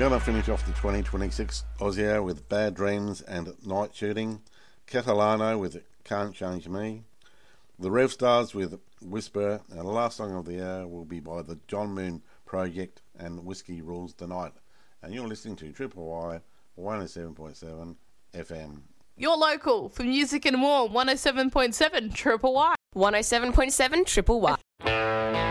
going to finish off the 2026 Aussie Hour with Bad Dreams and Night Shooting, Catalano with Can't Change Me, the Rev Stars with Whisper, and the last song of the hour will be by the John Moon Project and Whiskey Rules the Night. And you're listening to Triple Y 107.7 FM. You're local for music and more. 107.7 Triple Y. 107.7 Triple Y.